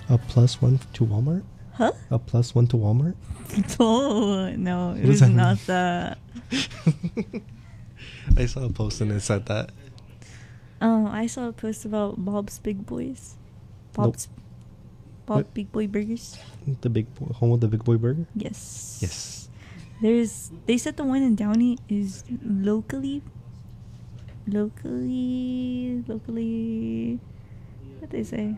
A +1 to Walmart? Huh? A +1 to Walmart? Oh, no. It What does was that not mean? that. I saw a post and it said that. I saw a post about Bob's Big Boys. Bob's Bob What? Big Boy Burgers. The home of the Big Boy Burger? Yes. Yes. They said the one in Downey is locally, what'd they say?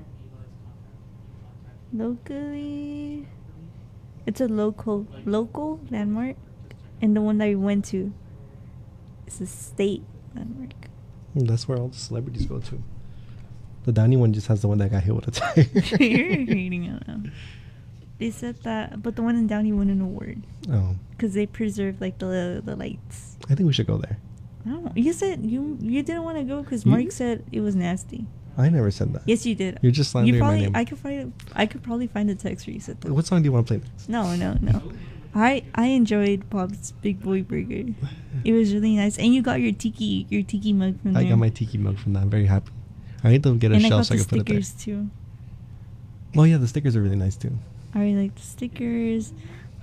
Locally, it's a local landmark, and the one that we went to is a state landmark. That's where all the celebrities go to. The Downey one just has the one that got hit with a tire. You're hating it now. They said that, but the one in Downey won an award. Oh. Because they preserved like the lights. I think we should go there. I don't know. You said you didn't want to go because You- Mark said it was nasty. I never said that. Yes, you did. You're just slandering my name. I could probably find the text where you said that. What song do you want to play next? No. I enjoyed Bob's Big Boy Burger. It was really nice, and you got your tiki mug from there. I got my tiki mug from that. I'm very happy. I need to get a and shell I got so I the can put it there. stickers too. Oh yeah, the stickers are really nice too. I really like the stickers.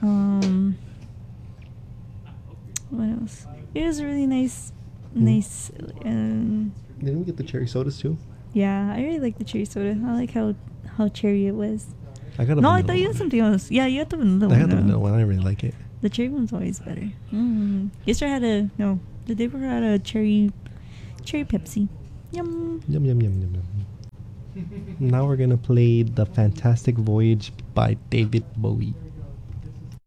What else? It was really nice. Didn't we get the cherry sodas too? Yeah, I really like the cherry soda. I like how cherry it was. I got a No, I vanilla thought you had one. something else. Yeah, you had the vanilla I one. got the though. vanilla one. I didn't really like it. The cherry one's always better. Yesterday the day before I had a cherry Pepsi. Yum. Yum yum yum yum yum. Now we're gonna play "The Fantastic Voyage" by David Bowie.